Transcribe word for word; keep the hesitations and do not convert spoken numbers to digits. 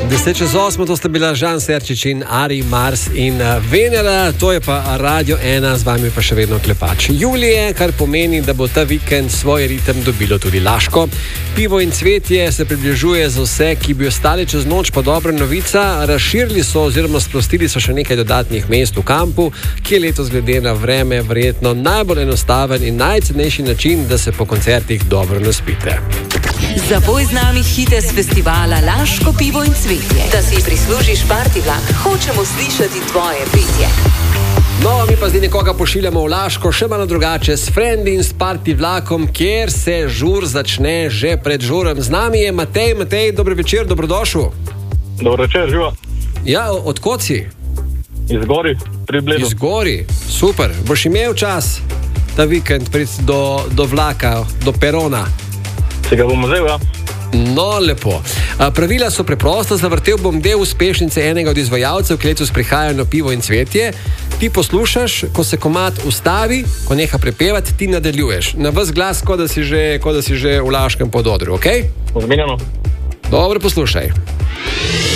Deset čez osmo, to sta bila Žan Serčič in Ari Mars in Venera, to je pa Radio ena, z vami pa še vedno Klepač Julije, kar pomeni, da bo ta vikend svoj ritem dobilo tudi Laško. Pivo in cvetje se približuje za vse, ki bi ostali čez noč, pa dobra novica, razširili so oziroma sprostili so še nekaj dodatnih mest v kampu, ki je letos glede na vreme verjetno najbolj enostaven in najcenejši način, da se po koncertih dobro naspite. Zapoj z nami hite z festivala Laško pivo in cvetje. Da si prislužiš party vlak, hočemo slišati tvoje petje. No, mi pa zdaj nekoga pošiljamo v Laško, še malo drugače, s frendi in s party vlakom, kjer se žur začne že pred žurem. Z nami je Matej. Matej, dober večer, dobrodošel. Dobro večer, živa. Ja, od kod si? Iz Gori, pri Bledu. Iz Gori, super. Boš imel čas ta vikend priti do, do vlaka, do perona? Se ga bomo vzel, ja. No, lepo. Pravila so preprosta, zavrtel bom del uspešnice enega od izvajalcev, ki letos prihajajo na pivo in cvetje. Ti poslušaš, ko se komad ustavi, ko neha prepevati, ti nadaljuješ. Na ves glas, kot da si že, kot da si že v Laškem pododru, okej? Okay? Zmenjeno. Dobro, poslušaj.